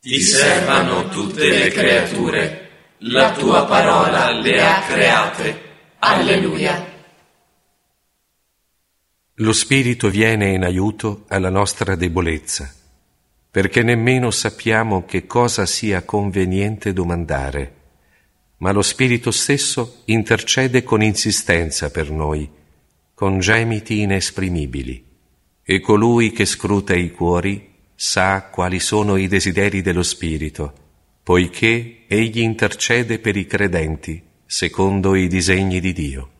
Ti servano tutte le creature, la tua parola le ha create. Alleluia. Lo Spirito viene in aiuto alla nostra debolezza, perché nemmeno sappiamo che cosa sia conveniente domandare, ma lo Spirito stesso intercede con insistenza per noi, con gemiti inesprimibili, e colui che scruta i cuori sa quali sono i desideri dello Spirito, poiché egli intercede per i credenti secondo i disegni di Dio.